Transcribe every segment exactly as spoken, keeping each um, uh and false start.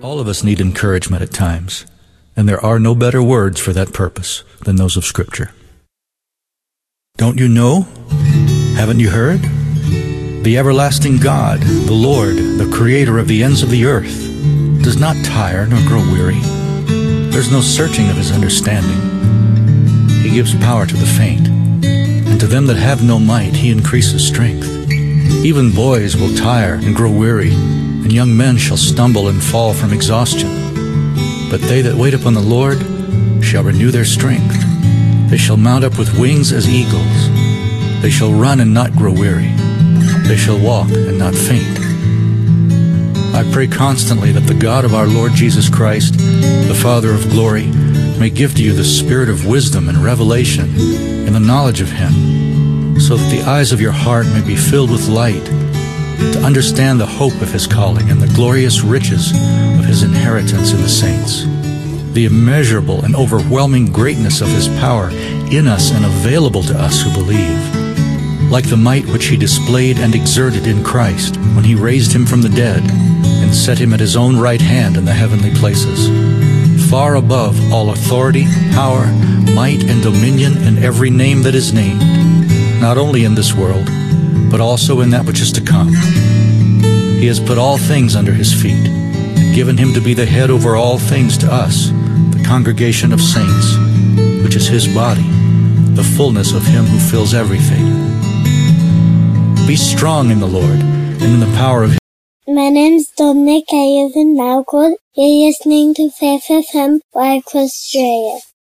All of us need encouragement at times, and there are no better words for that purpose than those of Scripture. Don't you know? Haven't you heard? The everlasting God, the Lord, the Creator of the ends of the earth, does not tire nor grow weary. There's no searching of his understanding. He gives power to the faint, and to them that have no might he increases strength. Even boys will tire and grow weary, and young men shall stumble and fall from exhaustion. But they that wait upon the Lord shall renew their strength. They shall mount up with wings as eagles. They shall run and not grow weary. They shall walk and not faint. I pray constantly that the God of our Lord Jesus Christ, the Father of glory, may give to you the spirit of wisdom and revelation in the knowledge of him, so that the eyes of your heart may be filled with light, to understand the hope of his calling and the glorious riches of his inheritance in the saints, the immeasurable and overwhelming greatness of his power in us and available to us who believe, like the might which he displayed and exerted in Christ when he raised him from the dead and set him at his own right hand in the heavenly places, far above all authority, power, might, and dominion, and every name that is named, not only in this world, but also in that which is to come. He has put all things under his feet, and given him to be the head over all things to us, the congregation of saints, which is his body, the fullness of him who fills everything. Be strong in the Lord, and in the power of his. My name's Dominic. I live in Melbourne. You're listening to Faith F M, Wide Australia.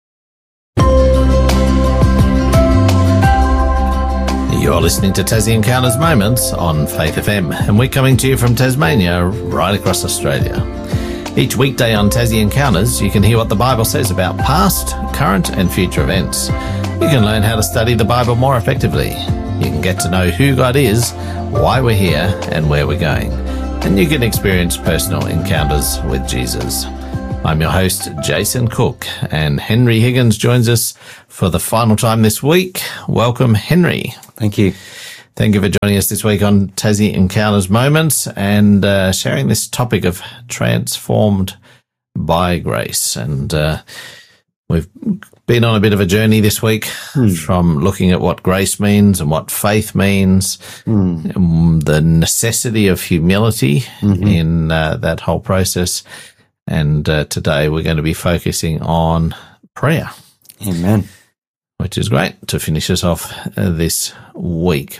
You're listening to Tassie Encounters Moments on Faith F M, and we're coming to you from Tasmania, right across Australia. Each weekday on Tassie Encounters, you can hear what the Bible says about past, current and future events. You can learn how to study the Bible more effectively. You can get to know who God is, why we're here and where we're going. And you can experience personal encounters with Jesus. I'm your host, Jason Cook, and Henry Higgins joins us for the final time this week. Welcome, Henry. Thank you. Thank you for joining us this week on Tassie Encounters Moments and uh, sharing this topic of transformed by grace. And uh, we've been on a bit of a journey this week hmm. from looking at what grace means and what faith means, hmm. and the necessity of humility mm-hmm. in uh, that whole process. And uh, today we're going to be focusing on prayer. Amen. Which is great to finish us off uh, this week.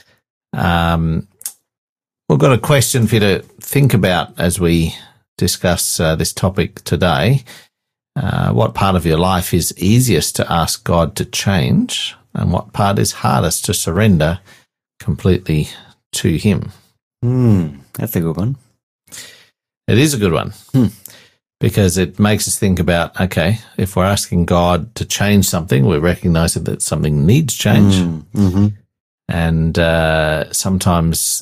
Um, we've got a question for you to think about as we discuss uh, this topic today. Uh, what part of your life is easiest to ask God to change, and what part is hardest to surrender completely to him? Hmm, that's a good one. It is a good one. Hmm. Because it makes us think about, okay, if we're asking God to change something, we're recognizing that something needs change. Mm, mm-hmm. And uh, sometimes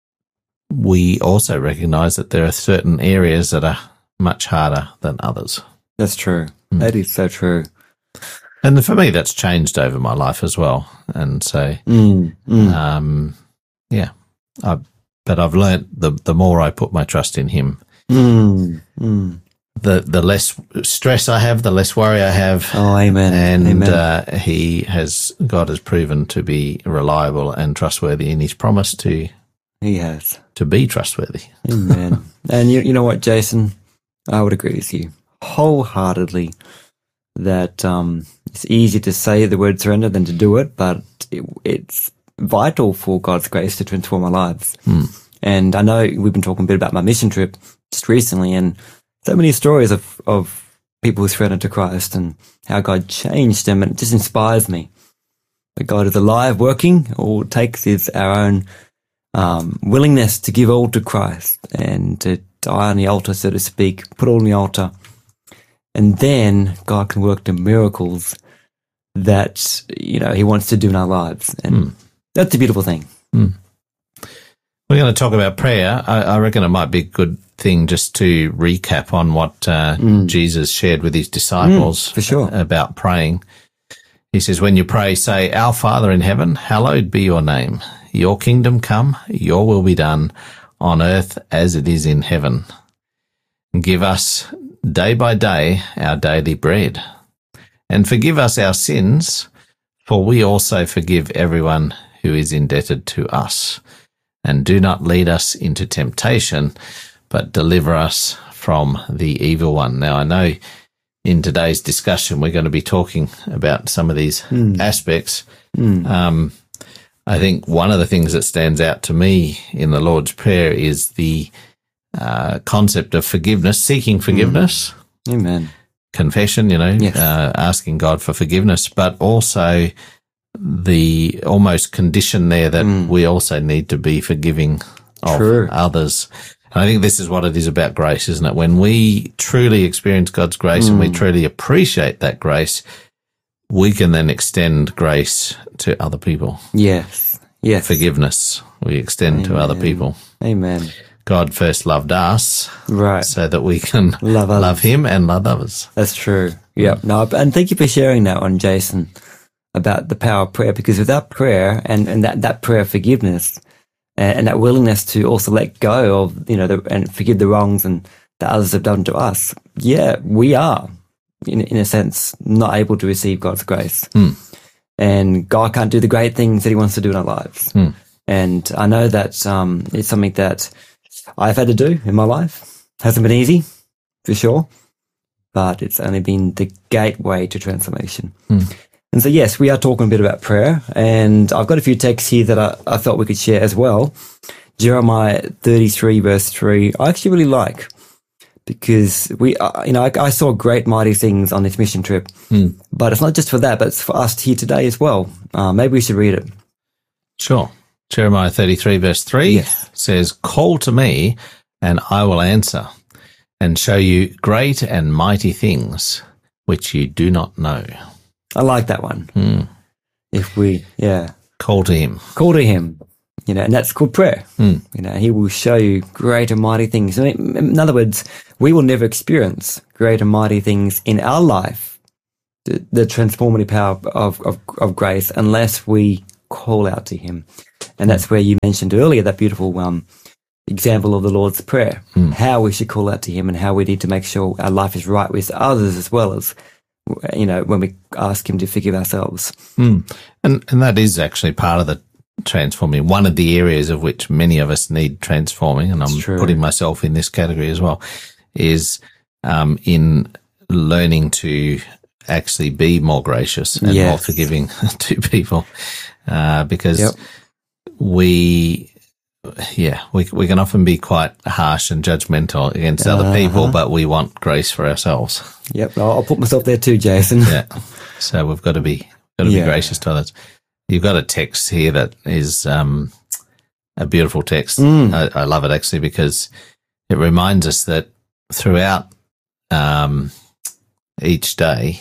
we also recognize that there are certain areas that are much harder than others. That's true. Mm. That is so true. And for me, that's changed over my life as well. And so, mm, mm. Um, yeah, I, but I've learnt the, the more I put my trust in him, mm, mm. the the less stress I have, the less worry I have. Oh, amen. And amen. Uh, he has, God has proven to be reliable and trustworthy, and he's promised to he has to be trustworthy. Amen. And you, you know what, Jason? I would agree with you wholeheartedly that um, it's easier to say the word surrender than to do it, but it, it's vital for God's grace to transform our lives. Hmm. And I know we've been talking a bit about my mission trip just recently, and so many stories of, of people who surrendered to Christ and how God changed them, and it just inspires me that God is alive, working. All it takes is our own um, willingness to give all to Christ and to die on the altar, so to speak, put all on the altar. And then God can work the miracles that, you know, he wants to do in our lives. And mm. that's a beautiful thing. Mm. We're going to talk about prayer. I, I reckon it might be a good thing just to recap on what uh, mm. Jesus shared with his disciples mm, for sure. about praying. He says, when you pray, say, Our Father in heaven, hallowed be your name. Your kingdom come, your will be done on earth as it is in heaven. Give us day by day our daily bread, and forgive us our sins, for we also forgive everyone who is indebted to us. And do not lead us into temptation, but deliver us from the evil one. Now, I know in today's discussion we're going to be talking about some of these mm. aspects. Mm. Um, I think one of the things that stands out to me in the Lord's Prayer is the uh, concept of forgiveness, seeking forgiveness. Mm. Amen. Confession, you know, yes. uh, asking God for forgiveness, but also the almost condition there that mm. we also need to be forgiving of True. others. And I think this is what it is about grace, isn't it? When we truly experience God's grace mm. and we truly appreciate that grace, we can then extend grace to other people. Yes. Yes. Forgiveness we extend Amen. to other people. Amen. God first loved us, right, so that we can love, love Him and love others. That's true. Yeah. No, and thank you for sharing that one, Jason, about the power of prayer. Because without prayer and, and that, that prayer of forgiveness and, and that willingness to also let go of, you know, the, and forgive the wrongs and that others have done to us, yeah, we are, in in a sense, not able to receive God's grace, mm. and God can't do the great things that He wants to do in our lives. Mm. And I know that um, it's something that I've had to do in my life. Hasn't been easy, for sure, but it's only been the gateway to transformation. Mm. And so, yes, we are talking a bit about prayer, and I've got a few texts here that I, I thought we could share as well. Jeremiah thirty-three, verse three, I actually really like, because we, uh, you know, I, I saw great mighty things on this mission trip, mm. but it's not just for that, but it's for us here today as well. Uh, maybe we should read it. Sure. Jeremiah thirty-three, verse three yes. says, "Call to me, and I will answer, and show you great and mighty things which you do not know." I like that one. Mm. If we, yeah. Call to Him. Call to Him. You know, and that's called prayer. Mm. You know, He will show you great and mighty things. I mean, in other words, we will never experience great and mighty things in our life, the, the transformative power of, of, of grace, unless we call out to Him. And that's where you mentioned earlier that beautiful um, example of the Lord's Prayer, mm. how we should call out to Him and how we need to make sure our life is right with others as well as, you know, when we ask Him to forgive ourselves. Mm. And and that is actually part of the transforming, one of the areas of which many of us need transforming, and I'm putting myself in this category as well, is um, in learning to actually be more gracious and yes. more forgiving to people, uh, because yep. we, yeah, we we can often be quite harsh and judgmental against uh-huh. other people, but we want grace for ourselves. Yep, I'll put myself there too, Jason. Yeah, so we've got to be got to yeah. be gracious to others. You've got a text here that is um, a beautiful text. Mm. I, I love it actually because it reminds us that throughout um, each day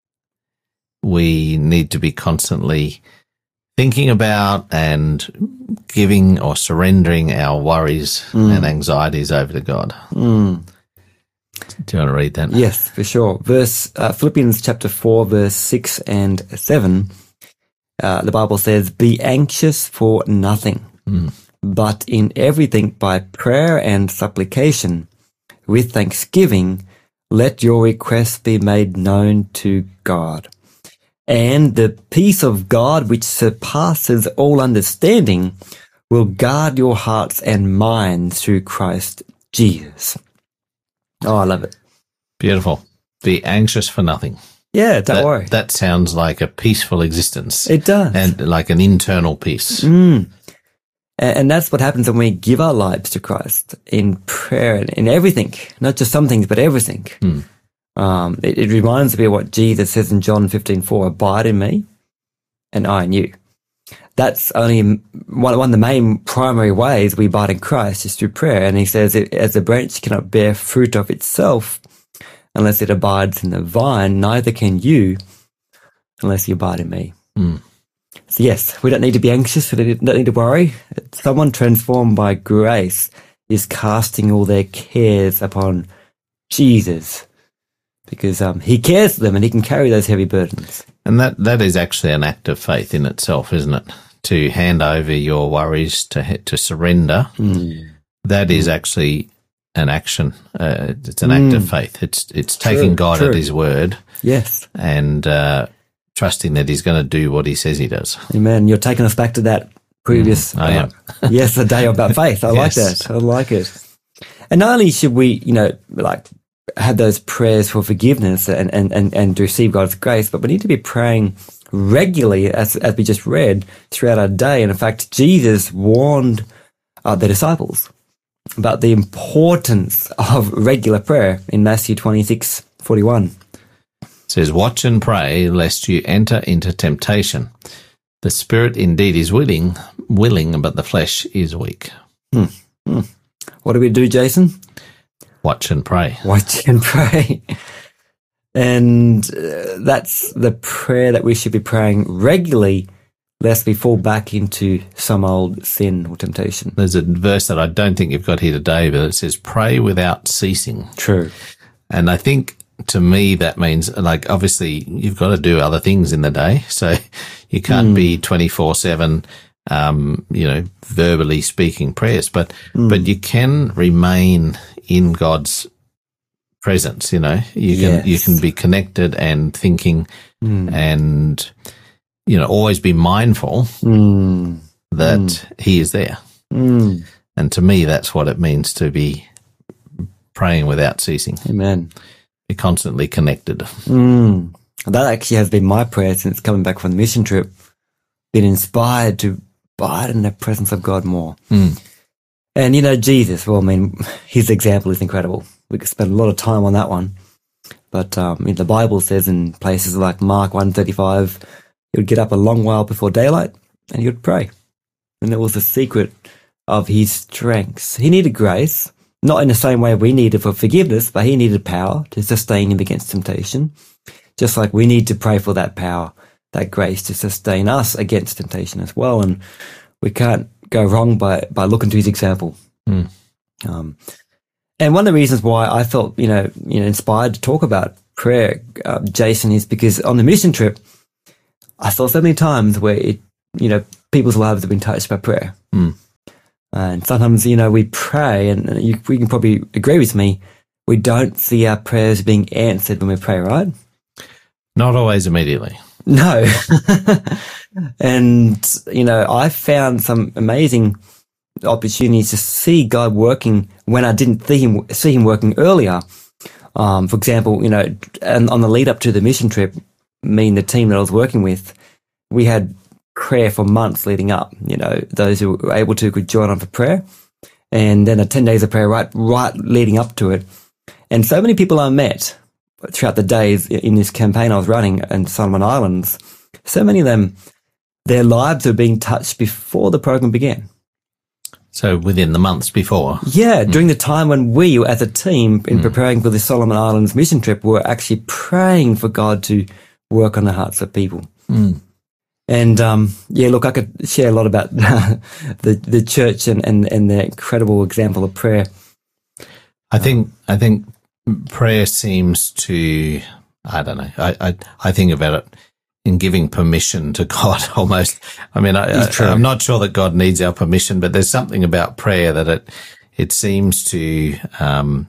we need to be constantly thinking about and giving or surrendering our worries mm. and anxieties over to God. Mm. Do you want to read that? Yes, for sure. Verse uh, Philippians chapter four, verse six and seven. Uh, the Bible says, "Be anxious for nothing, mm. but in everything by prayer and supplication, with thanksgiving, let your requests be made known to God. And the peace of God, which surpasses all understanding, will guard your hearts and minds through Christ Jesus." Oh, I love it. Beautiful. Be anxious for nothing. Yeah, don't that, worry. That sounds like a peaceful existence. It does. And like an internal peace. Mm. And, and that's what happens when we give our lives to Christ in prayer and in everything, not just some things, but everything. Mm. Um, it, it reminds me of what Jesus says in John fifteen four, "Abide in me and I in you." That's only one, one of the main primary ways we abide in Christ is through prayer. And he says, as a branch cannot bear fruit of itself unless it abides in the vine, neither can you unless you abide in me. Mm. So yes, we don't need to be anxious. We don't need to worry. Someone transformed by grace is casting all their cares upon Jesus because um, He cares for them and He can carry those heavy burdens. And that, that is actually an act of faith in itself, isn't it? To hand over your worries, to to surrender. Mm. That is actually an action. Uh, it's an act Mm. of faith. It's it's taking True, God true. at His word Yes. and uh, trusting that He's going to do what He says He does. Amen. You're taking us back to that previous, Mm, I am. uh, yes, the day about faith. I like Yes. that. I like it. And not only should we, you know, like have those prayers for forgiveness and, and, and, and to receive God's grace, but we need to be praying regularly, as, as we just read, throughout our day. And in fact, Jesus warned uh, the disciples about the importance of regular prayer in Matthew twenty-six forty-one. It says, "Watch and pray, lest you enter into temptation. The spirit indeed is willing, willing, but the flesh is weak." Hmm. Hmm. What do we do, Jason? Watch and pray. Watch and pray. And uh, that's the prayer that we should be praying regularly, lest we fall back into some old sin or temptation. There's a verse that I don't think you've got here today, but it says, "Pray without ceasing." True. And I think to me that means, like, obviously you've got to do other things in the day. So you can't Mm. be twenty-four seven, um, you know, verbally speaking prayers, but, Mm. but you can remain in God's presence. You know, you can, Yes. you can be connected and thinking Mm. and, you know, always be mindful Mm. that Mm. He is there. Mm. And to me, that's what it means to be praying without ceasing, Amen. be constantly connected. Mm. That actually has been my prayer since coming back from the mission trip, been inspired to abide in the presence of God more. Mm. And, you know, Jesus, well, I mean, his example is incredible. We could spend a lot of time on that one. But um, you know, the Bible says in places like Mark one thirty-five, he would get up a long while before daylight and he would pray. And that was the secret of his strengths. He needed grace, not in the same way we needed for forgiveness, but he needed power to sustain him against temptation. Just like we need to pray for that power, that grace to sustain us against temptation as well. And we can't go wrong by, by looking to his example. Mm. Um, and one of the reasons why I felt, you know, you know, inspired to talk about prayer, uh, Jason, is because on the mission trip, I saw so many times where it, you know, people's lives have been touched by prayer. Mm. And sometimes, you know, we pray, and you, you can probably agree with me, we don't see our prayers being answered when we pray, right? Not always immediately. No. And, you know, I found some amazing opportunities to see God working when I didn't see him, see him working earlier. Um, for example, you know, and on the lead up to the mission trip, me and the team that I was working with, we had prayer for months leading up. You know, those who were able to could join on for prayer, and then a ten days of prayer right, right leading up to it. And so many people I met throughout the days in this campaign I was running in Solomon Islands, so many of them, their lives were being touched before the program began. So within the months before. Yeah, during the time when we, as a team, in preparing for the Solomon Islands mission trip, were actually praying for God to work on the hearts of people. Mm. And um, yeah, look, I could share a lot about the the church and, and, and the incredible example of prayer. I think I think prayer seems to, I don't know, I, I, I think about it in giving permission to God almost. I mean, I, I, I'm not sure that God needs our permission, but there's something about prayer that it it seems to um,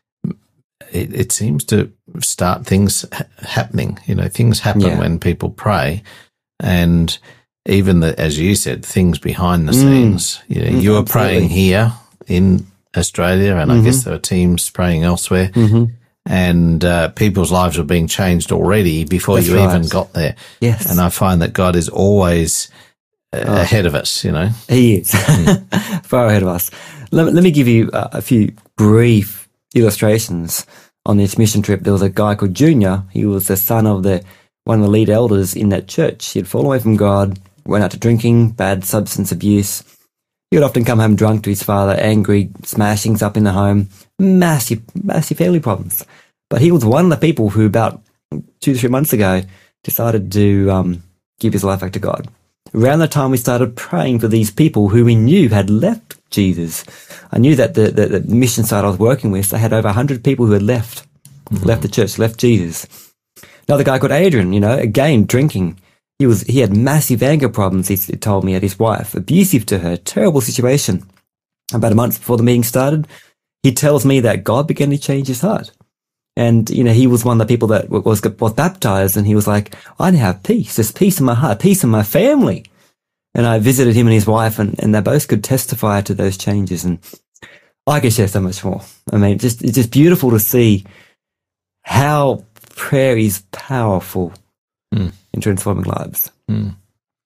it, it seems to start things ha- happening. You know, things happen Yeah. when people pray, and even the, as you said, things behind the Mm. scenes. You know, Mm, you were absolutely. praying here in Australia, and Mhm. I guess there were teams praying elsewhere. Mm-hmm. And uh, people's lives were being changed already before That's you right. even got there. Yes. And I find that God is always uh, Oh. ahead of us, you know. He is far ahead of us. Let, let me give you uh, a few brief illustrations on this mission trip. There was a guy called Junior. He was the son of the one of the lead elders in that church. He had fallen away from God, went out to drinking, bad substance abuse. He would often come home drunk to his father, angry, smashings up in the home, massive, massive family problems. But he was one of the people who about two, three months ago decided to um, give his life back to God. Around the time we started praying for these people who we knew had left Jesus. I knew that the, the, the mission site I was working with, they had over one hundred people who had left, mm-hmm. left the church, left Jesus. Another guy called Adrian, you know, again, drinking. He was he had massive anger problems, he told me, at his wife, abusive to her, terrible situation. About a month before the meeting started, he tells me that God began to change his heart. And, you know, he was one of the people that was, was baptized, and he was like, I now have peace. There's peace in my heart, peace in my family. And I visited him and his wife, and, and they both could testify to those changes. And I could share so much more. I mean, just it's just beautiful to see how prayer is powerful mm. in transforming lives. Mm.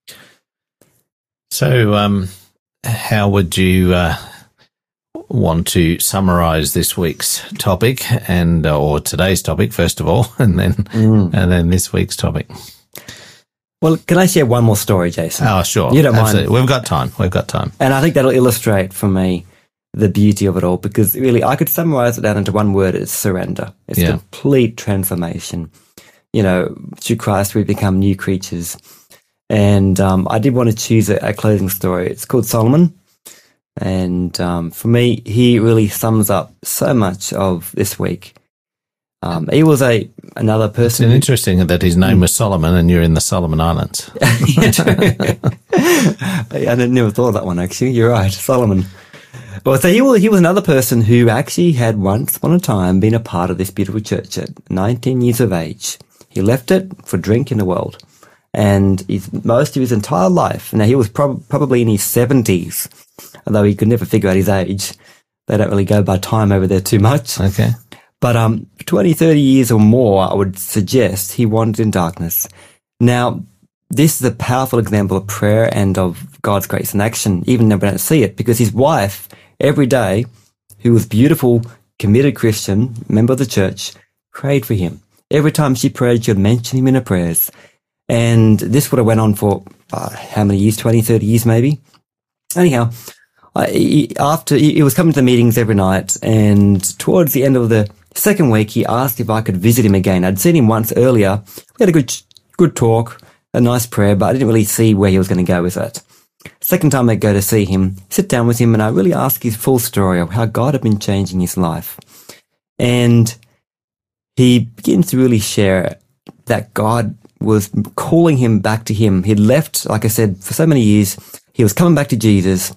So, um, how would you uh, want to summarize this week's topic and uh, or today's topic first of all, and then mm. and then this week's topic? Well, can I share one more story, Jason? Oh, sure. You don't Absolutely. mind? We've got time. We've got time. And I think that'll illustrate for me the beauty of it all, because really I could summarize it down into one word: it's surrender. It's yeah. complete transformation. You know, through Christ we become new creatures. And um, I did want to choose a, a closing story. It's called Solomon. And um, for me, he really sums up so much of this week. Um, he was a another person. It's interesting that his name was Solomon and you're in the Solomon Islands. I never thought of that one, actually. You're right, Solomon. Well, so he was, he was another person who actually had once upon a time been a part of this beautiful church at nineteen years of age. He left it for drink in the world. And his, most of his entire life, now he was prob- probably in his seventies, although he could never figure out his age. They don't really go by time over there too much. Okay. But um, twenty, thirty years or more, I would suggest he wandered in darkness. Now, this is a powerful example of prayer and of God's grace in action, even though we don't see it, because his wife, every day, who was beautiful, committed Christian, member of the church, prayed for him. Every time she prayed, she would mention him in her prayers. And this would have went on for uh, how many years? twenty, thirty years maybe. Anyhow, I, he, after he, he was coming to the meetings every night, and towards the end of the second week, he asked if I could visit him again. I'd seen him once earlier. We had a good, good talk, a nice prayer, but I didn't really see where he was going to go with it. Second time I go to see him, sit down with him, and I really asked his full story of how God had been changing his life. And he begins to really share that God was calling him back to him. He'd left, like I said, for so many years. He was coming back to Jesus.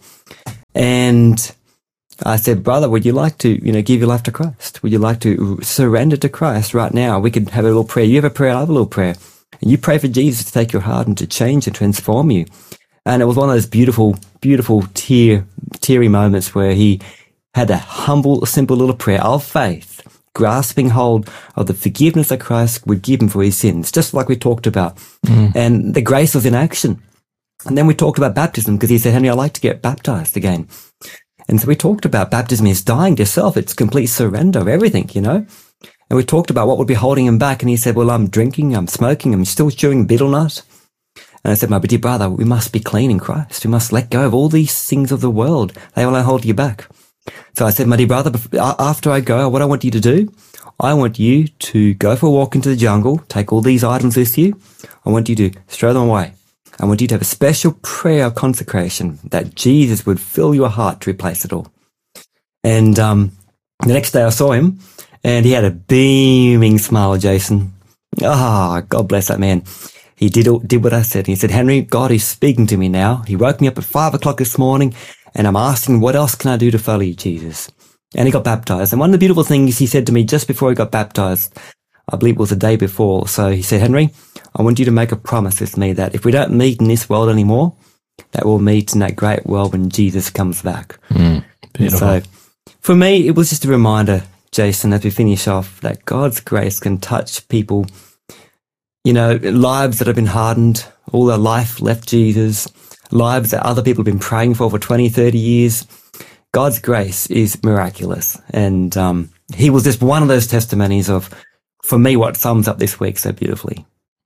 And I said, brother, would you like to, you know, give your life to Christ? Would you like to surrender to Christ right now? We could have a little prayer. You have a prayer, I have a little prayer. And you pray for Jesus to take your heart and to change and transform you. And it was one of those beautiful, beautiful tear, teary moments where he had a humble, simple little prayer of faith, grasping hold of the forgiveness that Christ would give him for his sins, just like we talked about. Mm. And the grace was in action. And then we talked about baptism, because he said, Henry, I'd like to get baptized again. And so we talked about baptism is dying to self. It's complete surrender of everything, you know. And we talked about what would be holding him back. And he said, well, I'm drinking, I'm smoking, I'm still chewing betel nut. And I said, my dear brother, we must be clean in Christ. We must let go of all these things of the world. They will hold you back. So I said, my dear brother, after I go, what I want you to do, I want you to go for a walk into the jungle, take all these items with you. I want you to throw them away. I want you to have a special prayer of consecration that Jesus would fill your heart to replace it all. And um, the next day I saw him, and he had a beaming smile, Jason. Ah, oh, God bless that man. He did did what I said. He said, Henry, God is speaking to me now. He woke me up at five o'clock this morning, and I'm asking, what else can I do to follow you, Jesus? And he got baptized. And one of the beautiful things he said to me just before he got baptized, I believe it was the day before. So he said, Henry, I want you to make a promise with me that if we don't meet in this world anymore, that we'll meet in that great world when Jesus comes back. Mm, beautiful. So for me, it was just a reminder, Jason, as we finish off, that God's grace can touch people, you know, lives that have been hardened, all their life left Jesus, lives that other people have been praying for for twenty, thirty years. God's grace is miraculous. And um, he was just one of those testimonies of, for me, what sums up this week so beautifully.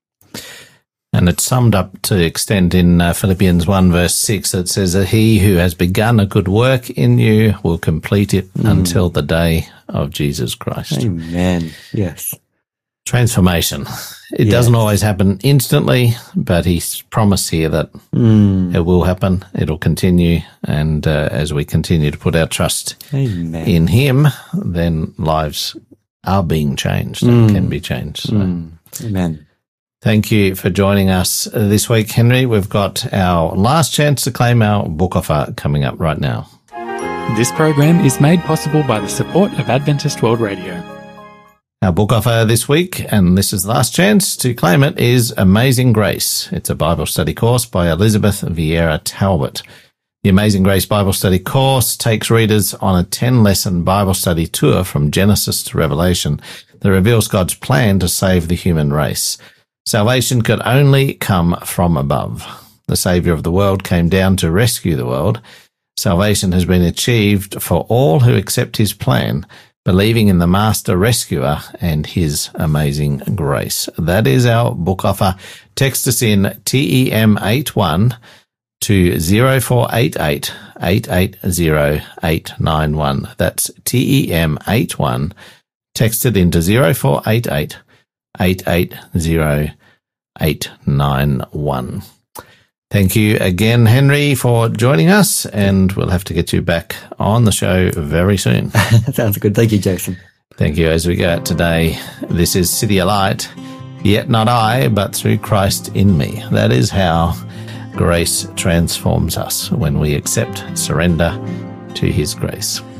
And it's summed up to extent in uh, Philippians one verse six. It says that he who has begun a good work in you will complete it mm. until the day of Jesus Christ. Amen. Yes. Transformation. It yes. doesn't always happen instantly, but he's promised here that mm. it will happen. It'll continue. And uh, as we continue to put our trust Amen. in him, then lives are being changed mm. and can be changed. So. Mm. Amen. Thank you for joining us this week, Henry. We've got our last chance to claim our book offer coming up right now. This program is made possible by the support of Adventist World Radio. Our book offer this week, and this is the last chance to claim it, is Amazing Grace. It's a Bible study course by Elizabeth Vieira Talbot. The Amazing Grace Bible Study course takes readers on a ten-lesson Bible study tour from Genesis to Revelation that reveals God's plan to save the human race. Salvation could only come from above. The Saviour of the world came down to rescue the world. Salvation has been achieved for all who accept his plan, believing in the Master Rescuer and his amazing grace. That is our book offer. Text us in T E M eighty-one to zero four eight eight, eight eight zero, eight nine one. That's T E M eighty-one. Text it into zero four eight eight, eight eight zero, eight nine one. Thank you again, Henry, for joining us, and we'll have to get you back on the show very soon. Sounds good. Thank you, Jason. Thank you. As we go out today, this is City of Light. Yet not I, but through Christ in me. That is how grace transforms us, when we accept, surrender to his grace.